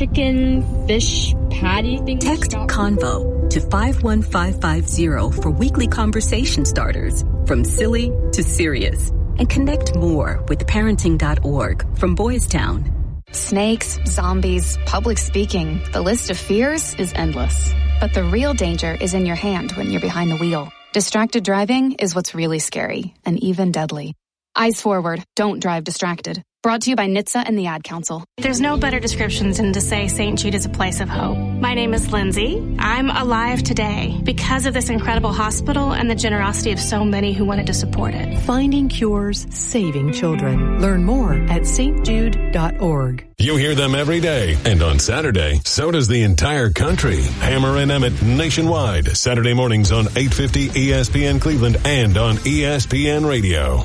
chicken, fish, patty things. Text Convo to 51550 for weekly conversation starters, from silly to serious. And connect more with parenting.org from Boys Town. Snakes, zombies, public speaking. The list of fears is endless. But the real danger is in your hand when you're behind the wheel. Distracted driving is what's really scary and even deadly. Eyes forward. Don't drive distracted. Brought to you by NHTSA and the Ad Council. There's no better description than to say St. Jude is a place of hope. My name is Lindsay. I'm alive today because of this incredible hospital and the generosity of so many who wanted to support it. Finding cures, saving children. Learn more at stjude.org. You hear them every day, and on Saturday, so does the entire country. Hammer and Emmett nationwide, Saturday mornings on 850 ESPN Cleveland and on ESPN Radio.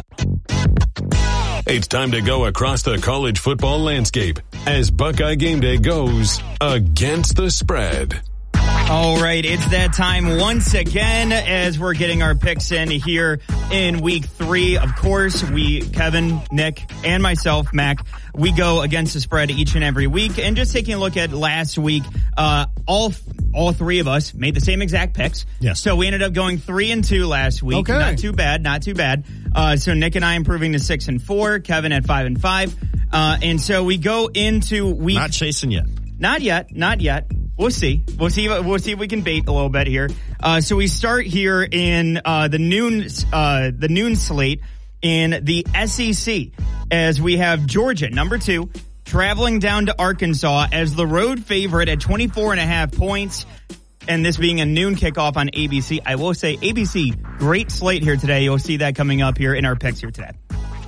It's time to go across the college football landscape as Buckeye Game Day goes against the spread. All right, it's that time once again as we're getting our picks in here in week 3. Of course, Kevin, Nick, and myself, Mac, we go against the spread each and every week. And just taking a look at last week, all three of us made the same exact picks. Yes. So we ended up going 3-2 last week. Okay. Not too bad. So Nick and I improving to 6-4, Kevin at 5-5. And so we go into week. Not chasing yet. Not yet. We'll see if we can bait a little bit here. So we start here in the noon slate in the SEC as we have Georgia, number 2, traveling down to Arkansas as the road favorite at 24.5 points. And this being a noon kickoff on ABC. I will say ABC, great slate here today. You'll see that coming up here in our picks here today.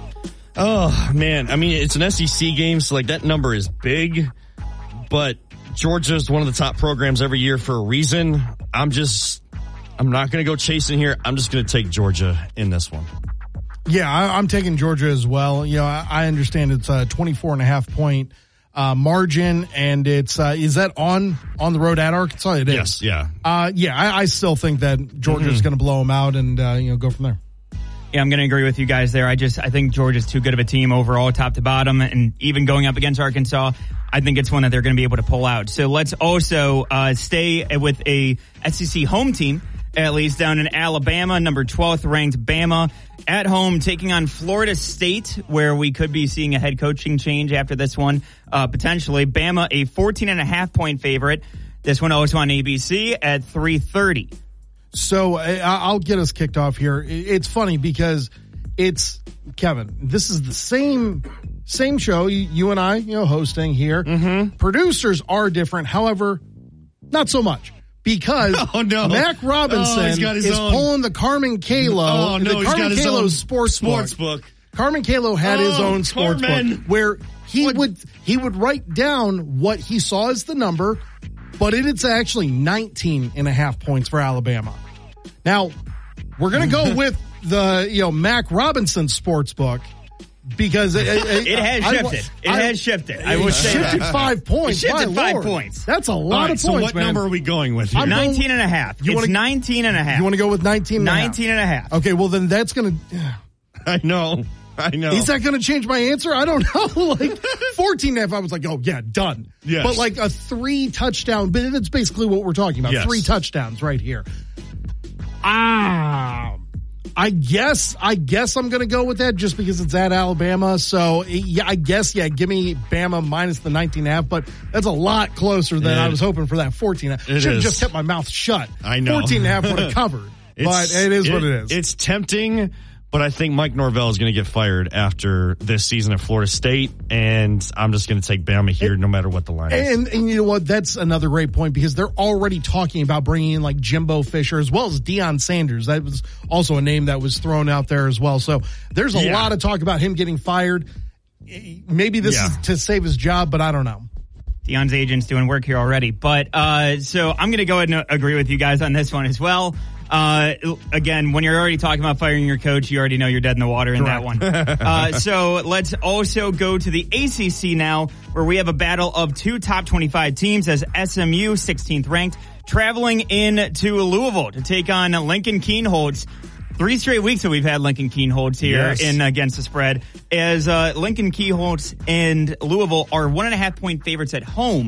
Oh, man. I mean, it's an SEC game, so like that number is big, but Georgia's one of the top programs every year for a reason. I'm not going to go chasing here. I'm just going to take Georgia in this one. Yeah, I'm taking Georgia as well. You know, I understand it's a 24.5 point margin, and it's is that on the road at Arkansas? It is. Yes, yeah. I still think that Georgia's going to blow them out and go from there. Yeah, I'm going to agree with you guys there. I think Georgia's too good of a team overall, top to bottom, and even going up against Arkansas, I think it's one that they're going to be able to pull out. So let's also stay with a SEC home team, at least down in Alabama, number 12th ranked Bama, at home taking on Florida State, where we could be seeing a head coaching change after this one, potentially. Bama, a 14.5 point favorite. This one also on ABC at 3:30. So I'll get us kicked off here. It's funny because it's Kevin. This is the same show you and I, hosting here. Mm-hmm. Producers are different, however, not so much because Mac Robinson is pulling the Carmen Kalo, the Carmen Kalo sportsbook. Carmen Kalo had his own sportsbook where he would write down what he saw as the number. But it's actually 19.5 points for Alabama. Now, we're going to go with the, Mac Robinson sportsbook because it has shifted. I would say shifted 5 points. It shifted 5 points. That's a lot of points, so what number are we going with here? 19.5. It's 19.5. You want to go with 19.5? 19.5. Okay, well then that's going to... I know. Is that going to change my answer? I don't know. Like 14.5, I was like, oh yeah, done. Yes. But like a 3 touchdown, but it's basically what we're talking about. Yes. 3 touchdowns right here. I guess I'm going to go with that just because it's at Alabama. So I guess, give me Bama minus the 19.5, but that's a lot closer than I was hoping for that 14. Should have just kept my mouth shut. I know. 14.5 would have covered, but it is what it is. It's tempting. But I think Mike Norvell is going to get fired after this season at Florida State, and I'm just going to take Bama here no matter what the line is. And you know what? That's another great point because they're already talking about bringing in like Jimbo Fisher as well as Deion Sanders. That was also a name that was thrown out there as well. So there's a lot of talk about him getting fired. Maybe this is to save his job, but I don't know. Deion's agent's doing work here already. But so I'm going to go ahead and agree with you guys on this one as well. Again, when you're already talking about firing your coach, you already know you're dead in the water in that one. So let's also go to the ACC now, where we have a battle of 2 top 25 teams as SMU, 16th ranked, traveling in to Louisville to take on Lincoln Kienholz. 3 straight weeks that we've had Lincoln Kienholz here in against the spread, as Lincoln Kienholz and Louisville are 1.5 point favorites at home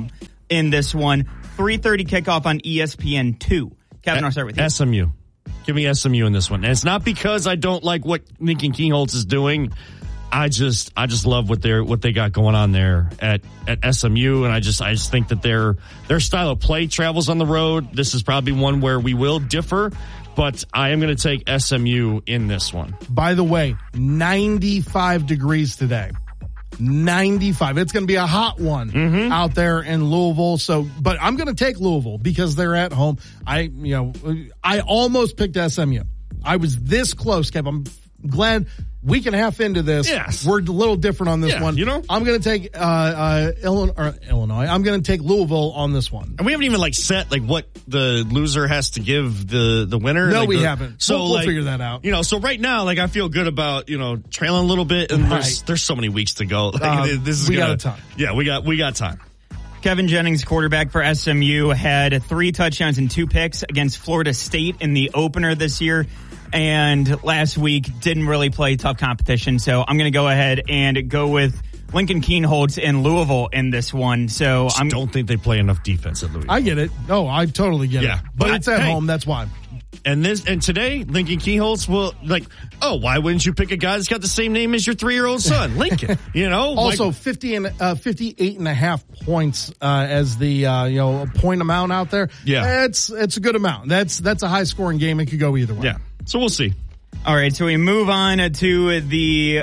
in this one. 3:30 kickoff on ESPN2. Kevin, I'll start with you. SMU. Give me SMU in this one. And it's not because I don't like what Lincoln Kienholz is doing. I just love what they got going on there at SMU, and I just think that their style of play travels on the road. This is probably one where we will differ, but I am going to take SMU in this one. By the way, 95 degrees today. 95. It's going to be a hot one out there in Louisville. So, but I'm going to take Louisville because they're at home. I almost picked SMU. I was this close, Kev. I'm glad week and a half into this. Yes. We're a little different on this one. You know, I'm going to take Illinois. I'm going to take Louisville on this one. And we haven't even set what the loser has to give the winner. No, we haven't. So we'll figure that out. So right now, I feel good about trailing a little bit, and there's so many weeks to go. We got time. Yeah, we got time. Kevin Jennings, quarterback for SMU, had 3 touchdowns and 2 picks against Florida State in the opener this year. And last week didn't really play tough competition. So I'm going to go ahead and go with Lincoln Kienholz in Louisville in this one. So I don't think they play enough defense at Louisville. I get it. No, I totally get it. But it's at home. That's why. And today, Lincoln Kienholz will why wouldn't you pick a guy that's got the same name as your 3-year-old son, Lincoln? Also 58.5 points as the point amount out there. Yeah, it's a good amount. That's a high scoring game. It could go either way. Yeah, so we'll see. All right, so we move on to the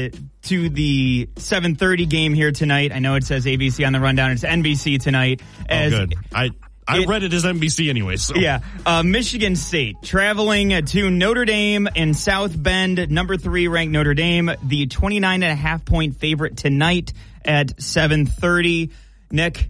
7:30 game here tonight. I know it says ABC on the rundown. It's NBC tonight. Good. I read it as NBC anyway. So. Yeah. Michigan State traveling to Notre Dame in South Bend, number 3 ranked Notre Dame, the 29.5 point favorite tonight at 7:30. Nick,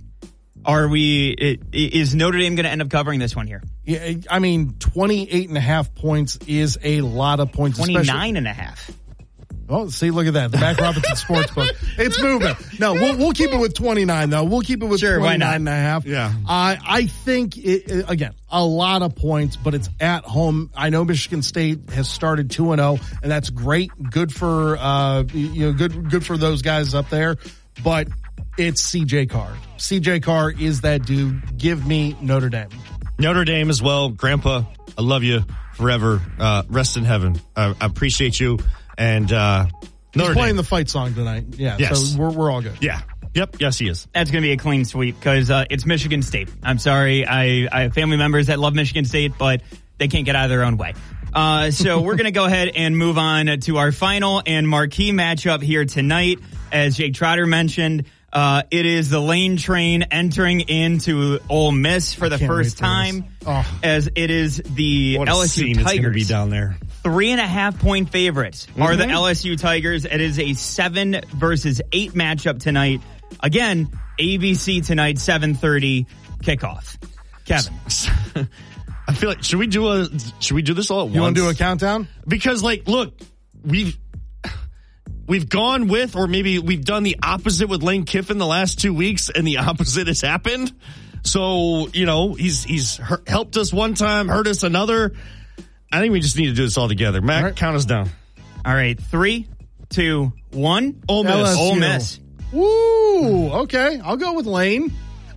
is Notre Dame going to end up covering this one here? Yeah, I mean, 28.5 points is a lot of points. 29.5. Oh, see, look at that. The Mac Robinson Sportsbook. It's moving. No, we'll keep it with 29, though. We'll keep it with 29.5. Yeah. I think, again, a lot of points, but it's at home. I know Michigan State has started 2-0, and that's great. Good for, good for those guys up there. But it's CJ Carr. CJ Carr is that dude. Give me Notre Dame. Notre Dame as well. Grandpa, I love you forever. Rest in heaven. I appreciate you. And he's playing the fight song tonight. Yeah, yes. So we're all good. Yeah. Yep. Yes, he is. That's going to be a clean sweep because it's Michigan State. I'm sorry. I have family members that love Michigan State, but they can't get out of their own way. So we're going to go ahead and move on to our final and marquee matchup here tonight. As Jake Trotter mentioned, it is the Lane train entering into Ole Miss for the first time, as it is the LSU Tigers. Be down there. 3.5 point favorites are the LSU Tigers. It is a 7 versus 8 matchup tonight. Again, ABC tonight, 7:30 kickoff. Kevin, I feel like should we do this all at once? You want to do a countdown? Because look, we've gone with, or maybe we've done the opposite with Lane Kiffin the last 2 weeks, and the opposite has happened. So he's helped us one time, hurt us another. I think we just need to do this all together. Mac, count us down. All right, 3, 2, 1. Ole Miss. LSU. Ole Miss. Woo! Okay, I'll go with Lane.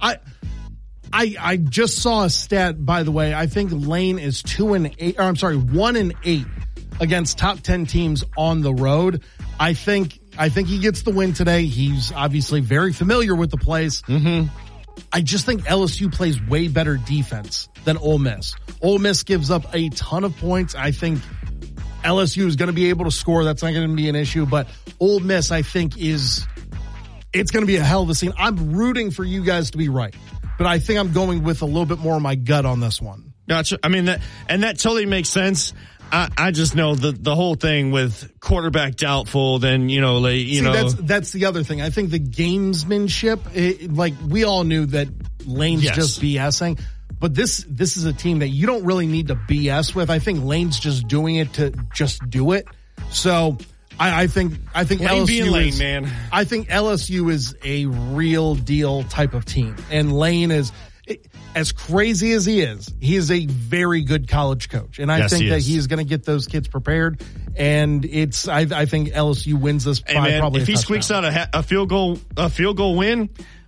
I just saw a stat, by the way. I think Lane is 1-8 against top 10 teams on the road. I think he gets the win today. He's obviously very familiar with the place. Mm-hmm. I just think LSU plays way better defense than Ole Miss. Ole Miss gives up a ton of points. I think LSU is going to be able to score. That's not going to be an issue. But Ole Miss, I think, it's going to be a hell of a scene. I'm rooting for you guys to be right, but I think I'm going with a little bit more of my gut on this one. Gotcha. I mean, that totally makes sense. I just know the whole thing with quarterback doubtful, then, that's the other thing. I think the gamesmanship, we all knew that Lane's just BSing, but this is a team that you don't really need to BS with. I think Lane's just doing it to just do it. So I think LSU being Lane, man. I think LSU is a real deal type of team, and Lane is, as crazy as he is a very good college coach. And I think that he's going to get those kids prepared. And I think LSU wins this by probably if he squeaks out a field goal win,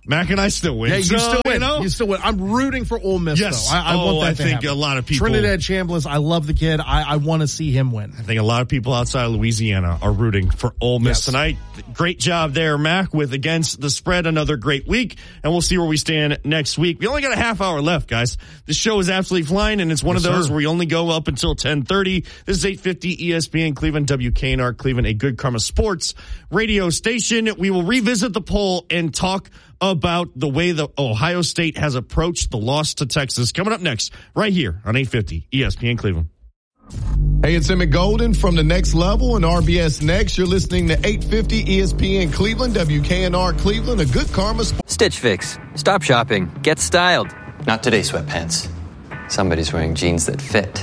Mac and I still win. Yeah, you still win. You know? You still win. I'm rooting for Ole Miss, yes. though. I want that I to think happen. a lot of people. Trinidad Chambliss, I love the kid. I want to see him win. I think a lot of people outside of Louisiana are rooting for Ole Miss tonight. Great job there, Mac, with Against the Spread. Another great week, and we'll see where we stand next week. We only got a half hour left, guys. This show is absolutely flying, and it's one of those where we only go up until 10:30. This is 850 ESPN Cleveland, WKNR Cleveland, a Good Karma Sports radio station. We will revisit the poll and talk about the way the Ohio State has approached the loss to Texas. Coming up next, right here on 850 ESPN Cleveland. Hey, it's Emmett Golden from The Next Level and RBS Next. You're listening to 850 ESPN Cleveland, WKNR Cleveland, a Good Karma. Stitch Fix. Stop shopping. Get styled. Not today, sweatpants. Somebody's wearing jeans that fit.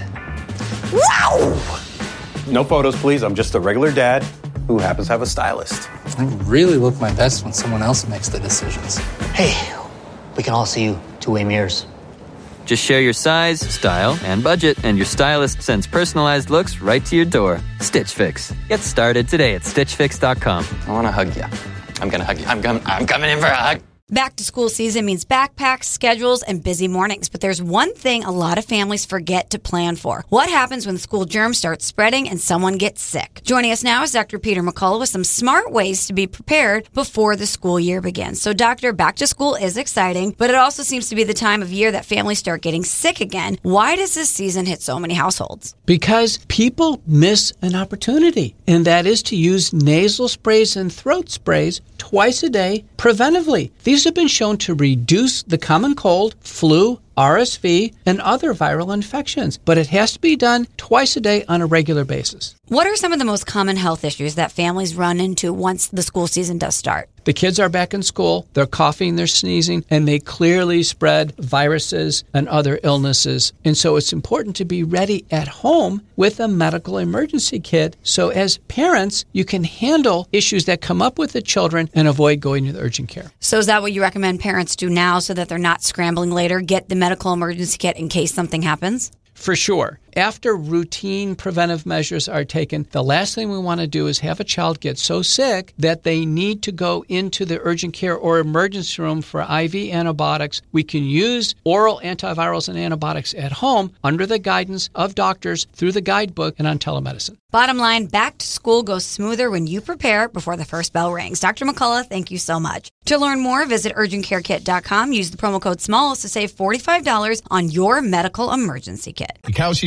Wow! No photos, please. I'm just a regular dad who happens to have a stylist. I really look my best when someone else makes the decisions. Hey, we can all see you two-way mirrors. Just share your size, style, and budget, and your stylist sends personalized looks right to your door. Stitch Fix. Get started today at StitchFix.com. I want to hug you. I'm going to hug you. I'm coming in for a hug. Back to school season means backpacks, schedules, and busy mornings. But there's one thing a lot of families forget to plan for. What happens when school germs start spreading and someone gets sick? Joining us now is Dr. Peter McCullough with some smart ways to be prepared before the school year begins. So, Doctor, back to school is exciting, but it also seems to be the time of year that families start getting sick again. Why does this season hit so many households? Because people miss an opportunity, and that is to use nasal sprays and throat sprays twice a day preventively. These have been shown to reduce the common cold, flu, RSV, and other viral infections, but it has to be done twice a day on a regular basis. What are some of the most common health issues that families run into once the school season does start? The kids are back in school, they're coughing, they're sneezing, and they clearly spread viruses and other illnesses. And so it's important to be ready at home with a medical emergency kit. So as parents, you can handle issues that come up with the children and avoid going to the urgent care. So is that what you recommend parents do now so that they're not scrambling later? Get the medical emergency kit in case something happens? For sure. After routine preventive measures are taken, the last thing we want to do is have a child get so sick that they need to go into the urgent care or emergency room for IV antibiotics. We can use oral antivirals and antibiotics at home under the guidance of doctors through the guidebook and on telemedicine. Bottom line, back to school goes smoother when you prepare before the first bell rings. Dr. McCullough, thank you so much. To learn more, visit urgentcarekit.com. Use the promo code SMALLS to save $45 on your medical emergency kit.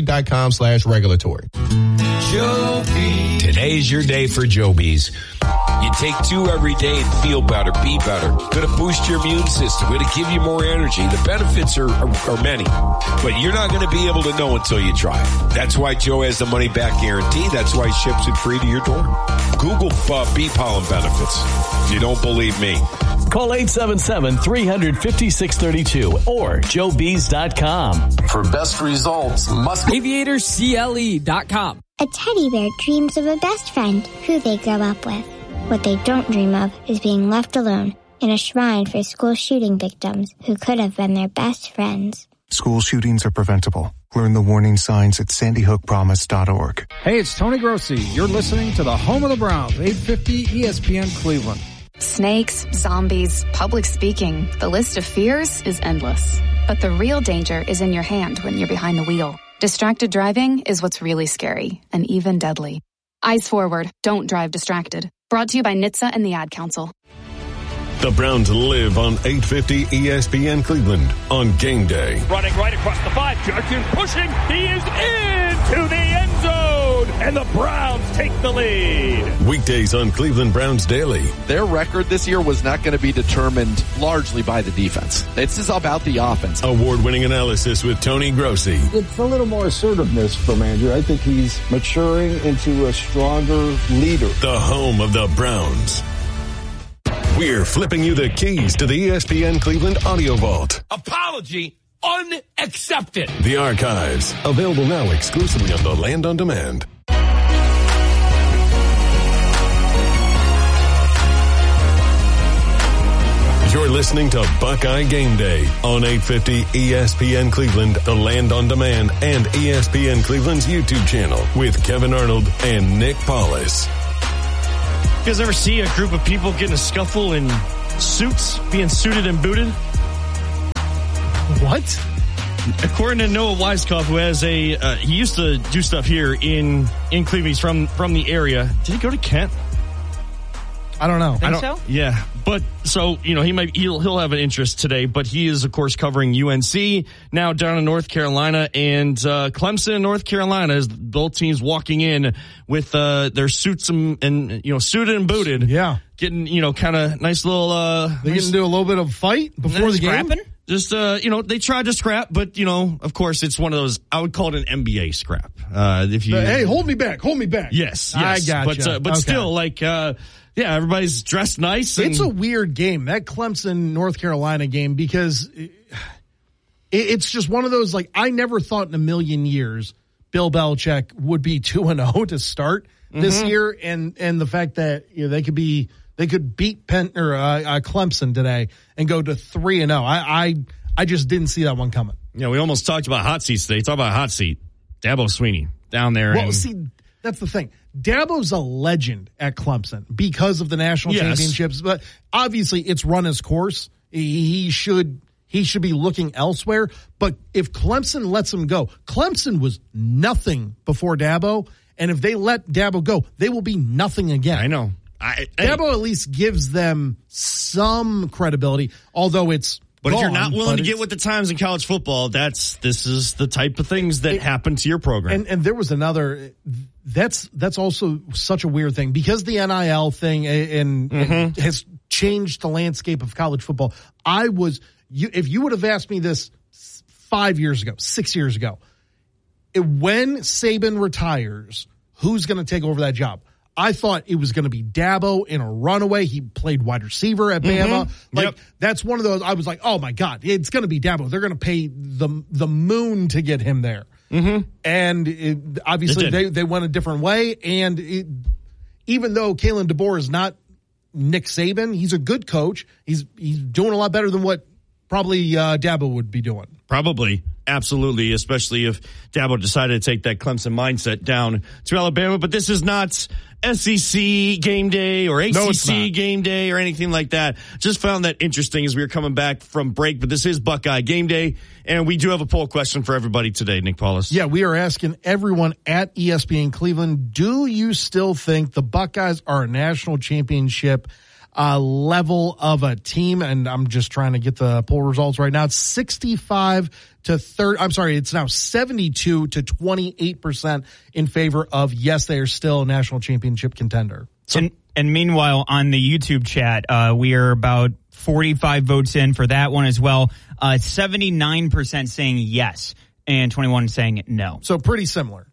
Cowsheet.com/regulatory. Today's your day for Jobies. You take 2 every day and feel better, be better. Going to boost your immune system. Going to give you more energy. The benefits are many, but you're not going to be able to know until you try. That's why Joe has the money back guarantee. That's why he ships it free to your door. Google bee pollen benefits if you don't believe me. Call 877-350-632 or joebees.com. For best results, must aviatorcle.com. A teddy bear dreams of a best friend who they grow up with. What they don't dream of is being left alone in a shrine for school shooting victims who could have been their best friends. School shootings are preventable. Learn the warning signs at sandyhookpromise.org. Hey, it's Tony Grossi. You're listening to the home of the Browns, 850 ESPN Cleveland. Snakes, zombies, public speaking. The list of fears is endless. But the real danger is in your hand when you're behind the wheel. Distracted driving is what's really scary and even deadly. Eyes forward. Don't drive distracted. Brought to you by NHTSA and the Ad Council. The Browns live on 850 ESPN Cleveland on game day. Running right across the 5. Judkins pushing. He is into the end zone. And the Browns take the lead. Weekdays on Cleveland Browns Daily. Their record this year was not going to be determined largely by the defense. This is about the offense. Award-winning analysis with Tony Grossi. It's a little more assertiveness from Andrew. I think he's maturing into a stronger leader. The home of the Browns. We're flipping you the keys to the ESPN Cleveland Audio Vault. Apology unaccepted. The archives, available now exclusively on the Land on Demand. You're listening to Buckeye Game Day on 850 ESPN Cleveland, the Land on Demand, and ESPN Cleveland's YouTube channel with Kevin Arnold and Nick Paulus. You guys ever see a group of people get in a scuffle and suits being suited and booted. What? According to Noah Weiskopf, who has he used to do stuff here in Cleveland. He's from the area. Did he go to Kent? I don't know. Think so? Yeah, but so he'll have an interest today. But he is, of course, covering UNC now down in North Carolina, and Clemson and North Carolina, as both teams walking in with their suits and suited and booted. Yeah, getting kind of nice little. They getting to do a little bit of fight before the game. Just they tried to scrap, but of course, it's one of those. I would call it an NBA scrap. Hey, hold me back. Yes, I gotcha. But still, yeah, everybody's dressed nice. It's a weird game, that Clemson North Carolina game, because it's just one of those. I never thought in a million years Bill Belichick would be 2-0 to start this year, and the fact that they could beat Clemson today and go to 3-0. I just didn't see that one coming. Yeah, we almost talked about hot seats today. Talk about a hot seat. Dabo Swinney down there. Well, see, that's the thing. Dabo's a legend at Clemson because of the national championships, but obviously it's run its course. He should be looking elsewhere. But if Clemson lets him go, Clemson was nothing before Dabo, and if they let Dabo go, they will be nothing again. I know. Dabo at least gives them some credibility, although it's. But if you're not willing to get with the times in college football, this is the type of things that happen to your program. And there was another. That's also such a weird thing because the NIL thing and has changed the landscape of college football. If you would have asked me this 5 years ago, 6 years ago, when Saban retires, who's going to take over that job? I thought it was going to be Dabo in a runaway. He played wide receiver at Bama. That's one of those. I was like, oh my God, it's going to be Dabo. They're going to pay the moon to get him there. And obviously they went a different way. And even though Kalen DeBoer is not Nick Saban, he's a good coach. He's doing a lot better than what probably Dabo would be doing. Probably. Absolutely, especially if Dabo decided to take that Clemson mindset down to Alabama. But this is not SEC game day or ACC game day or anything like that. Just found that interesting as we were coming back from break. But this is Buckeye game day, and we do have a poll question for everybody today, Nick Paulus. Yeah, we are asking everyone at ESPN Cleveland, do you still think the Buckeyes are a national championship level of a team? And I'm just trying to get the poll results right now. It's 65 to 30. I'm sorry. It's now 72 to 28% in favor of yes, they are still a national championship contender. So, and meanwhile, on the YouTube chat, we are about 45 votes in for that one as well. 79% saying yes and 21 saying no. So pretty similar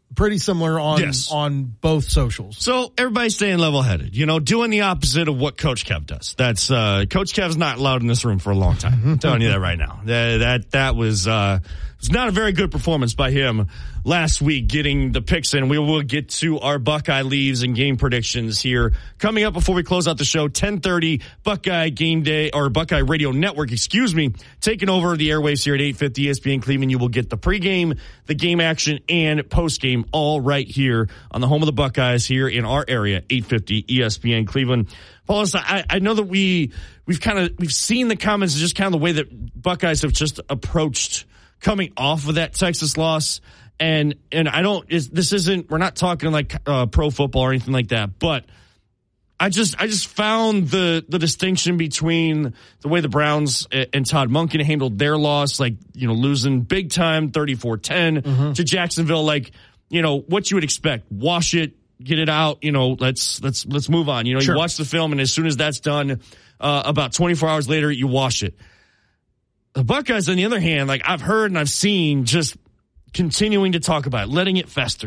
on both socials. So everybody's staying level-headed, doing the opposite of what Coach Kev does. That's Coach Kev's not allowed in this room for a long time. I'm telling you that right now. That was not a very good performance by him last week, getting the picks in. We will get to our Buckeye leaves and game predictions here coming up before we close out the show. 10:30 Buckeye Game Day, or Buckeye Radio Network, taking over the airwaves here at 850 ESPN Cleveland. You will get the pregame, the game action, and postgame all right here on the home of the Buckeyes here in our area, 850 ESPN Cleveland. Paulus, I know that we've seen the comments, just kind of the way that Buckeyes have just approached coming off of that Texas loss. And we're not talking like pro football or anything like that, but I just found the distinction between the way the Browns and Todd Monken handled their loss, losing big time 34-10 to Jacksonville, what you would expect. Wash it, get it out, let's move on. Sure. You watch the film, and as soon as that's done, about 24 hours later, you wash it. The Buckeyes, on the other hand, I've heard and I've seen, just continuing to talk about it, letting it fester.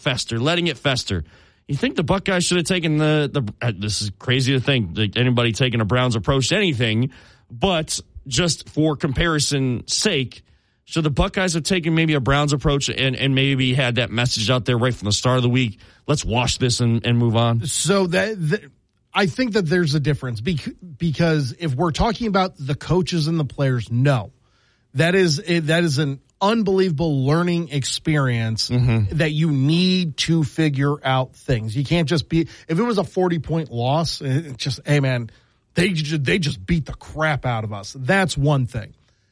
You think the Buckeyes should have taken this is crazy to think that anybody taking a Browns approach to anything, but just for comparison's sake, should the Buckeyes have taken maybe a Browns approach and maybe had that message out there right from the start of the week? Let's wash this and move on. So I think that there's a difference because if we're talking about the coaches and the players, no, that is an unbelievable learning experience that you need to figure out things. You can't just if it was a 40-point loss, hey man, They just beat the crap out of us. That's one thing.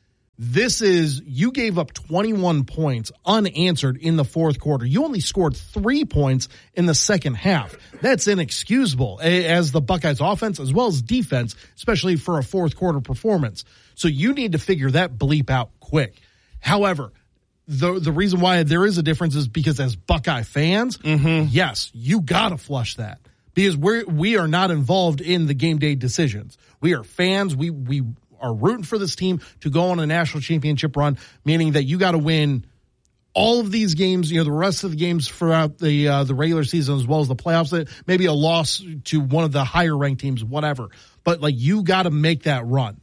This is, you gave up 21 points unanswered in the fourth quarter. You only scored 3 points in the second half. That's inexcusable as the Buckeyes offense as well as defense, especially for a fourth quarter performance. So you need to figure that bleep out quick. However, the reason why there is a difference is because as Buckeye fans, yes, you gotta flush that. Because we are not involved in the game day decisions. We are fans. We are rooting for this team to go on a national championship run, meaning that you got to win all of these games, the rest of the games throughout the regular season as well as the playoffs. Maybe a loss to one of the higher ranked teams, whatever. But you got to make that run.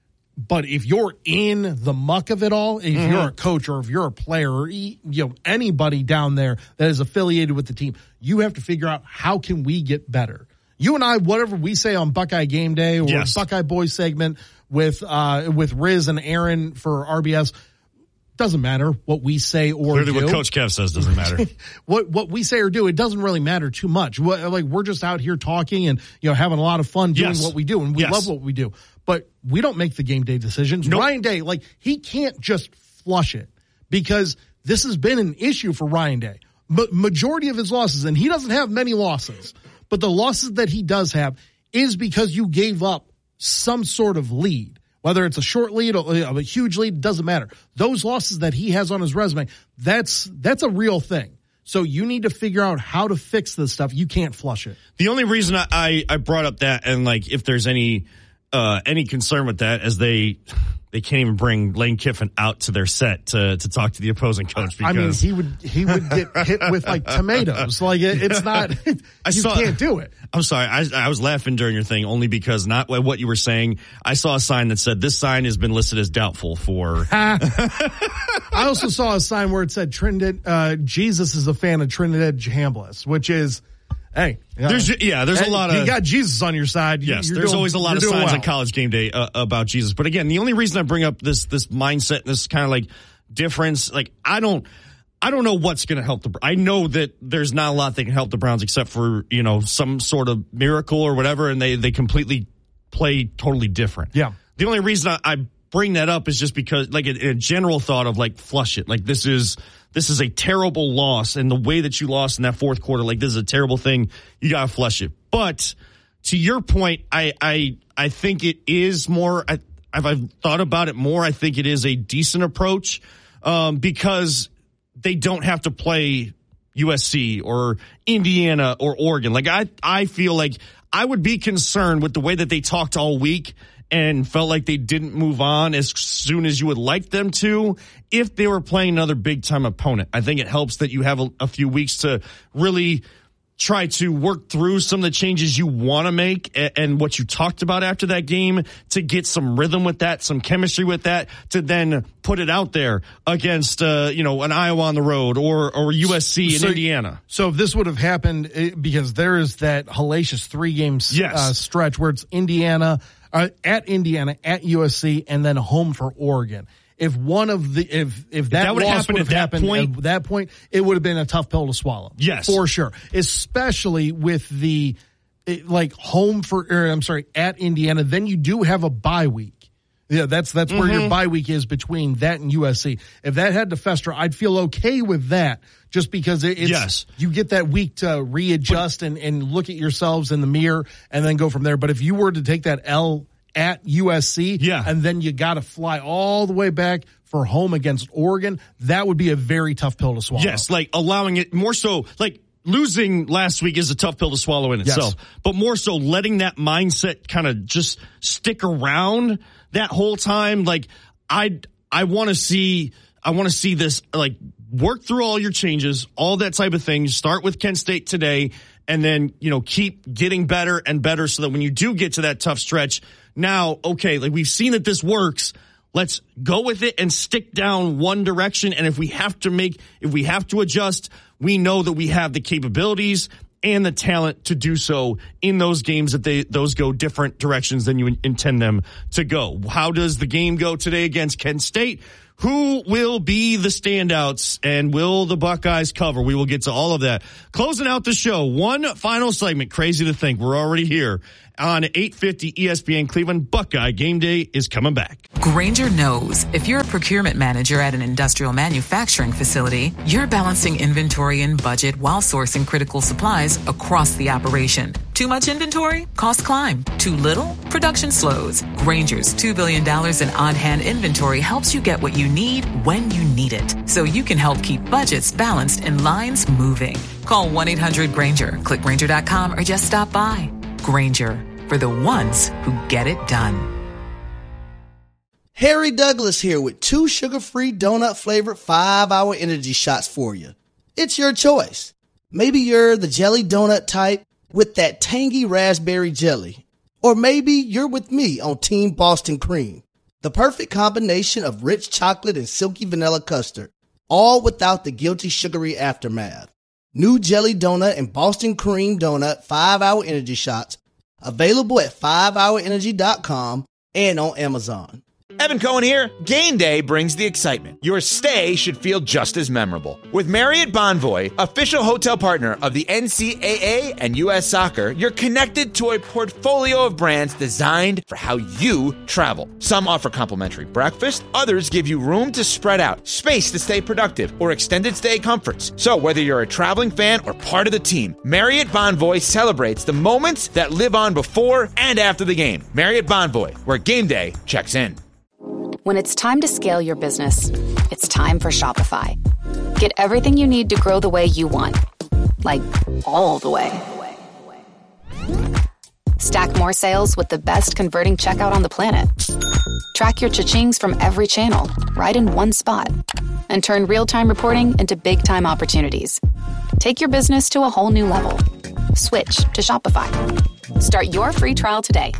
But if you're in the muck of it all, if you're a coach or if you're a player or anybody down there that is affiliated with the team, you have to figure out how can we get better. You and I, whatever we say on Buckeye Game Day or Buckeye Boys segment with Riz and Aaron for RBS, doesn't matter what we say or Clearly do. What Coach Kev says doesn't matter. What we say or do, it doesn't really matter too much. We're just out here talking and having a lot of fun doing what we do, and we love what we do. But we don't make the game day decisions. Nope. Ryan Day, he can't just flush it because this has been an issue for Ryan Day. But majority of his losses, and he doesn't have many losses, but the losses that he does have is because you gave up some sort of lead. Whether it's a short lead or a huge lead, doesn't matter. Those losses that he has on his resume, that's a real thing. So you need to figure out how to fix this stuff. You can't flush it. The only reason I brought up that, and if there's any concern with that, as they can't even bring Lane Kiffin out to their set to talk to the opposing coach. Because he would get hit with tomatoes. It's not. Can't do it. I'm sorry. I was laughing during your thing only because not what you were saying. I saw a sign that said this sign has been listed as doubtful for. I also saw a sign where it said Trinidad. Jesus is a fan of Trinidad Jambliss, which is. Hey, there's a lot of. You got Jesus on your side. Yes, there's always a lot of signs on College Game Day about Jesus. But again, the only reason I bring up this mindset, this kind of difference, I don't know what's going to help I know that there's not a lot that can help the Browns except for some sort of miracle or whatever, and they completely play totally different. Yeah. The only reason I bring that up is just because a general thought of flush it. This is a terrible loss, and the way that you lost in that fourth quarter, this is a terrible thing. You got to flush it. But to your point, I think it is more. I've thought about it more. I think it is a decent approach because they don't have to play USC or Indiana or Oregon. I feel like I would be concerned with the way that they talked all week and felt like they didn't move on as soon as you would like them to if they were playing another big-time opponent. I think it helps that you have a few weeks to really try to work through some of the changes you want to make and what you talked about after that game to get some rhythm with that, some chemistry with that, to then put it out there against, an Iowa on the road or USC in Indiana. So if this would have happened, because there is that hellacious 3-game stretch where it's Indiana, at Indiana, at USC, and then home for Oregon. If one of the if that would loss happen would have happened at that point, it would have been a tough pill to swallow. Yes, for sure. Especially with the at Indiana, then you do have a bye week. Yeah, that's where your bye week is between that and USC. If that had to fester, I'd feel okay with that. Just because you get that week to readjust and look at yourselves in the mirror and then go from there. But if you were to take that L at USC and then you got to fly all the way back for home against Oregon, that would be a very tough pill to swallow. Yes, allowing it more so, losing last week is a tough pill to swallow in itself, but more so letting that mindset kind of just stick around that whole time. I want to see this, work through all your changes, all that type of thing. Start with Kent State today and then, keep getting better and better so that when you do get to that tough stretch, now, okay, we've seen that this works. Let's go with it and stick down one direction. And if we have to adjust, we know that we have the capabilities and the talent to do so in those games that those go different directions than you intend them to go. How does the game go today against Kent State? Who will be the standouts and will the Buckeyes cover? We will get to all of that. Closing out the show, one final segment. Crazy to think we're already here. on 850 ESPN Cleveland. Buckeye Game Day is coming back. Grainger knows if you're a procurement manager at an industrial manufacturing facility, you're balancing inventory and budget while sourcing critical supplies across the operation. Too much inventory? Costs climb. Too little? Production slows. Grainger's $2 billion in on-hand inventory helps you get what you need when you need it, so you can help keep budgets balanced and lines moving. Call 1-800-GRAINGER, click Grainger.com, or just stop by. Grainger, for the ones who get it done. Harry Douglas here with 2 sugar-free donut-flavored 5-hour energy shots for you. It's your choice. Maybe you're the jelly donut type with that tangy raspberry jelly. Or maybe you're with me on Team Boston Cream, the perfect combination of rich chocolate and silky vanilla custard, all without the guilty sugary aftermath. New jelly donut and Boston Cream donut 5-hour energy shots available at 5hourenergy.com and on Amazon. Evan Cohen here. Game day brings the excitement. Your stay should feel just as memorable. With Marriott Bonvoy, official hotel partner of the NCAA and U.S. Soccer, you're connected to a portfolio of brands designed for how you travel. Some offer complimentary breakfast, others give you room to spread out, space to stay productive, or extended stay comforts. So whether you're a traveling fan or part of the team, Marriott Bonvoy celebrates the moments that live on before and after the game. Marriott Bonvoy, where game day checks in. When it's time to scale your business, it's time for Shopify. Get everything you need to grow the way you want. Like, all the way. Stack more sales with the best converting checkout on the planet. Track your cha-chings from every channel, right in one spot. And turn real-time reporting into big-time opportunities. Take your business to a whole new level. Switch to Shopify. Start your free trial today.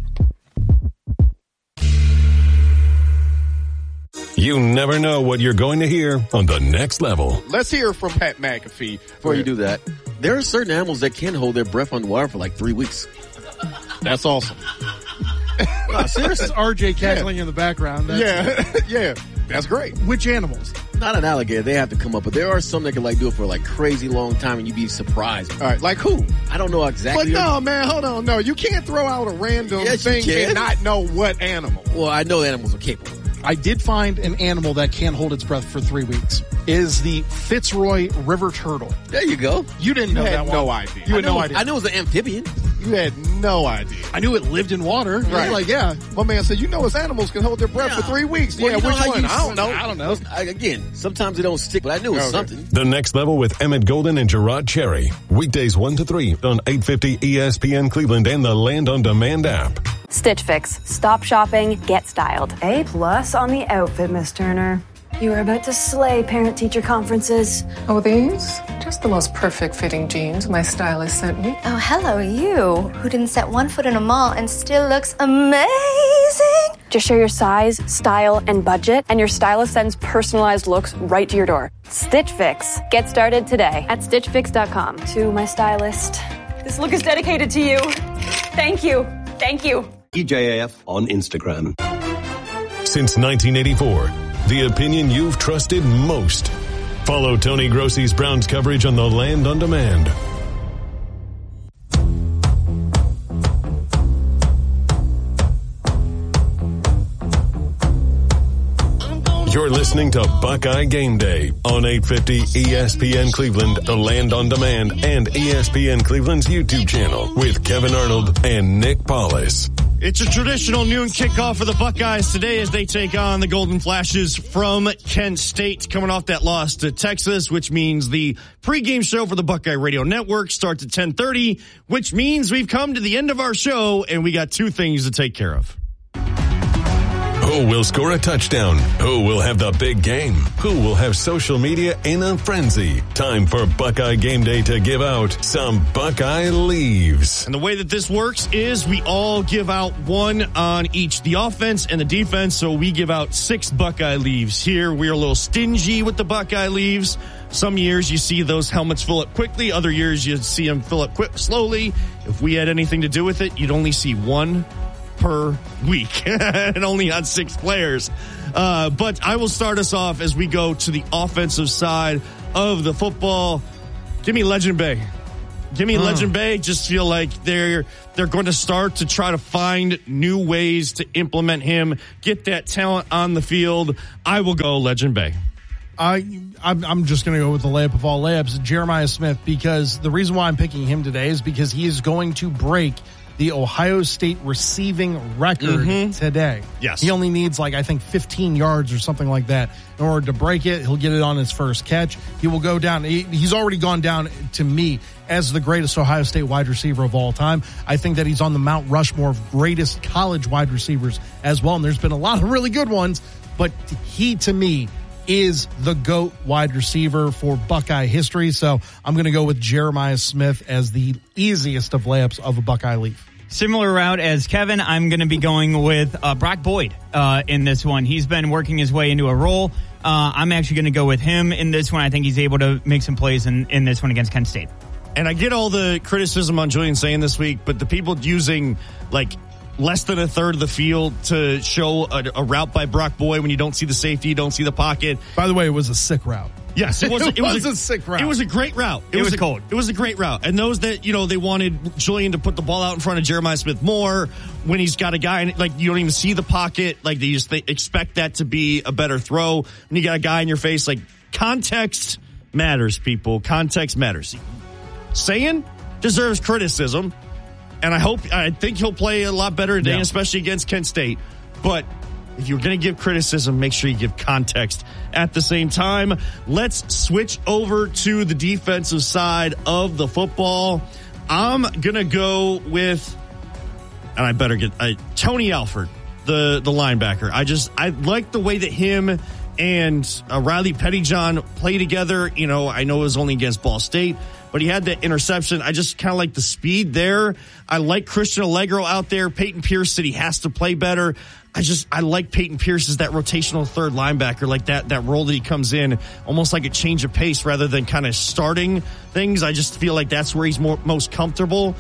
You never know what you're going to hear on the next level. Let's hear from Pat McAfee. Before you do that, there are certain animals that can hold their breath underwater for like 3 weeks. That's awesome. No, seriously. That's RJ cackling in the background. Yeah. That's great. Which animals? Not an alligator. They have to come up, but there are some that can like do it for like crazy long time and you'd be surprised. All right, like who? I don't know exactly. But no, man, hold on. No, you can't throw out a random thing and not know what animal. Well, I know animals are capable. I did find an animal that can't hold its breath for 3 weeks. Is the Fitzroy river turtle. There you go. You didn't know that one. No idea. You had no idea. I knew it was an amphibian. You had no idea. I knew it lived in water. Right. Like, yeah. My man said, animals can hold their breath for 3 weeks. Well, which one? I don't know. Again, sometimes they don't stick, but I knew it was something. The Next Level with Emmett Golden and Gerard Cherry. Weekdays 1 to 3 on 850 ESPN Cleveland and the Land on Demand app. Stitch Fix. Stop shopping, get styled. A+ on the outfit, Miss Turner. You are about to slay parent-teacher conferences. Oh, these? Just the most perfect fitting jeans my stylist sent me. Oh, hello, you, who didn't set one foot in a mall and still looks amazing. Just share your size, style, and budget, and your stylist sends personalized looks right to your door. Stitch Fix. Get started today at StitchFix.com. To my stylist, this look is dedicated to you. Thank you. Thank you. EJAF on Instagram. Since 1984, the opinion you've trusted most. Follow Tony Grossi's Browns coverage on the Land on Demand. You're listening to Buckeye Game Day on 850 ESPN Cleveland, the Land on Demand, and ESPN Cleveland's YouTube channel with Kevin Arnold and Nick Paulus. It's a traditional noon kickoff for the Buckeyes today as they take on the Golden Flashes from Kent State, coming off that loss to Texas, which means the pregame show for the Buckeye Radio Network starts at 10:30, which means we've come to the end of our show, and we got 2 things to take care of. Who will score a touchdown? Who will have the big game? Who will have social media in a frenzy? Time for Buckeye Game Day to give out some Buckeye leaves. And the way that this works is we all give out 1 on each, the offense and the defense, so we give out 6 Buckeye leaves. Here, we're a little stingy with the Buckeye leaves. Some years you see those helmets fill up quickly. Other years you see them fill up slowly. If we had anything to do with it, you'd only see 1 per week and only on 6 players. But I will start us off as we go to the offensive side of the football. Give me Legend Bay. Give me Legend Bay. Just feel like they're going to start to try to find new ways to implement him, get that talent on the field. I will go Legend Bay. I'm just going to go with the layup of all layups, Jeremiah Smith, because the reason why I'm picking him today is because he is going to break the Ohio State receiving record today. Yes. He only needs, I think 15 yards or something like that in order to break it. He'll get it on his first catch. He will go down. He's already gone down to me as the greatest Ohio State wide receiver of all time. I think that he's on the Mount Rushmore of greatest college wide receivers as well. And there's been a lot of really good ones, but he, to me, is the GOAT wide receiver for Buckeye history. So I'm going to go with Jeremiah Smith as the easiest of layups of a Buckeye Leaf. Similar route as Kevin, I'm going to be going with Brock Boyd in this one. He's been working his way into a role. I'm actually going to go with him in this one. I think he's able to make some plays in this one against Kent State. And I get all the criticism on Julian Sayin this week, but the people using less than a third of the field to show a route by Brock Boyd when you don't see the safety, you don't see the pocket. By the way, it was a sick route. Yes, it was a sick route. It was a great route. It was cold. It was a great route. And those that, they wanted Julian to put the ball out in front of Jeremiah Smith more when he's got a guy, you don't even see the pocket. They expect that to be a better throw. When you got a guy in your face, context matters, people. Context matters. Sayin deserves criticism. And I think he'll play a lot better today, especially against Kent State. But if you're going to give criticism, make sure you give context at the same time. Let's switch over to the defensive side of the football. I'm going to go with, and I better get Tony Alford, the linebacker. I like the way that him and Riley Pettyjohn play together. I know it was only against Ball State, but he had that interception. I just kind of like the speed there. I like Christian Allegro out there. Peyton Pierce said he has to play better. I like Peyton Pierce as that rotational third linebacker, like that role that he comes in, almost like a change of pace rather than kind of starting things. I just feel like that's where he's most comfortable.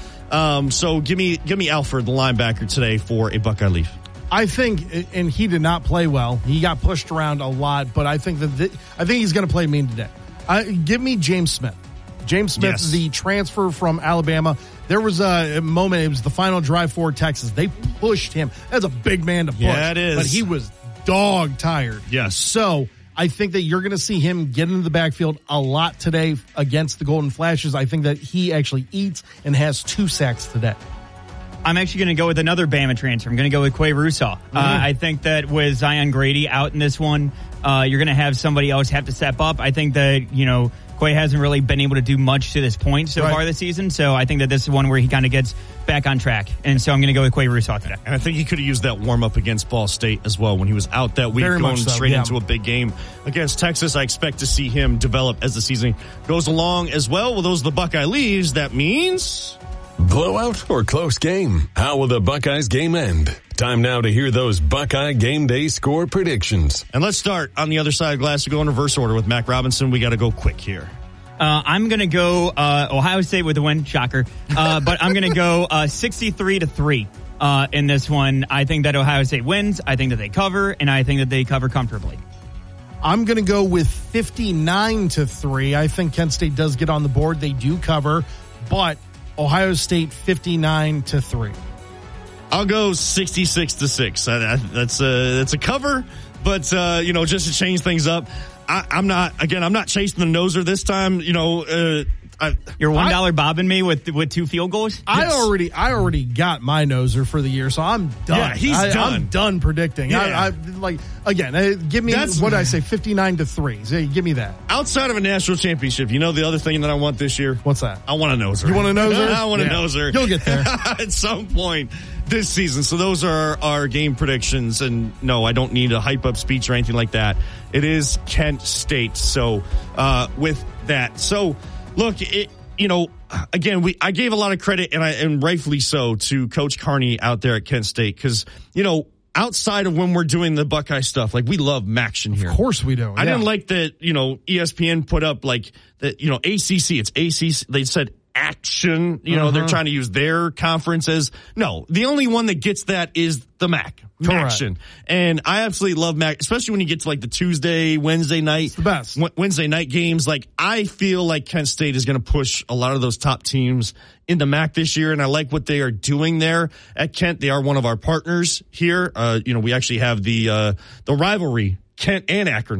So give me Alford, the linebacker today for a Buckeye Leaf. I think, and he did not play well. He got pushed around a lot, but I think he's going to play mean today. Give me James Smith. James Smith, yes. The transfer from Alabama. There was a moment, it was the final drive for Texas. They pushed him. That's a big man to push. Yeah, it is. But he was dog tired. Yes. So I think that you're going to see him get into the backfield a lot today against the Golden Flashes. I think that he actually eats and has 2 sacks today. I'm actually going to go with another Bama transfer. I'm going to go with Quay Russaw. I think that with Zion Grady out in this one, you're going to have somebody else have to step up. I think that, Quay hasn't really been able to do much to this point so far this season. So I think that this is one where he kind of gets back on track. And so I'm going to go with Quay Russaw today. And I think he could have used that warm-up against Ball State as well when he was out that week, going straight into a big game against Texas. I expect to see him develop as the season goes along as well. Well, those are the Buckeye Leaves. That means... blowout or close game? How will the Buckeyes game end? Time now to hear those Buckeye Game Day score predictions. And let's start on the other side of the glass to go in reverse order with Mac Robinson. We got to go quick here. I'm going to go Ohio State with the win. Shocker. But I'm going to go 63-3 in this one. I think that Ohio State wins. I think that they cover, and I think that they cover comfortably. I'm going to go with 59-3. I think Kent State does get on the board. They do cover, but Ohio State 59-3. I'll go 66-6. That's a cover, but just to change things up, I'm not chasing the noser this time. You're $1 bobbing me with 2 field goals. Yes. I already got my noser for the year, so I'm done. Yeah, he's done. I'm done predicting. Yeah. Give me what did I say? 59-3. So give me that. Outside of a national championship, the other thing that I want this year. What's that? I want a noser. You want a noser? I want a noser. You'll get there at some point this season. So those are our game predictions. And no, I don't need a hype up speech or anything like that. It is Kent State. So with that, look, again, I gave a lot of credit, and rightfully so, to Coach Carney out there at Kent State because, outside of when we're doing the Buckeye stuff, we love Maction here. Of course we do. I didn't like that, ESPN put up that, ACC, it's ACC. They said action. You know, they're trying to use their conferences. No, the only one that gets that is the MAC. Action. And I absolutely love MAC, especially when you get to like the Tuesday, Wednesday night. It's the best. Wednesday night games. Like, I feel like Kent State is going to push a lot of those top teams into MAC this year, and I like what they are doing there at Kent. They are one of our partners here. You know, we actually have the rivalry, Kent and Akron